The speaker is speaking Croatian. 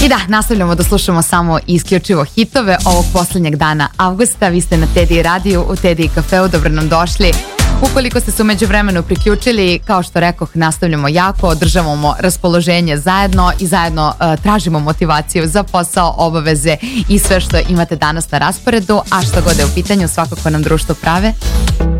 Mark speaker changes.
Speaker 1: I da, nastavljamo da slušamo samo isključivo hitove ovog poslednjeg dana avgusta. Vi ste na Teddy radiju, u Teddy kafeu, dobro nam došli. Ukoliko ste se umeđu vremenu priključili, kao što rekoh, nastavljamo jako, održavamo raspoloženje zajedno i zajedno tražimo motivaciju za posao, obaveze i sve što imate danas na rasporedu, a što god je u pitanju, svakako nam društvo prave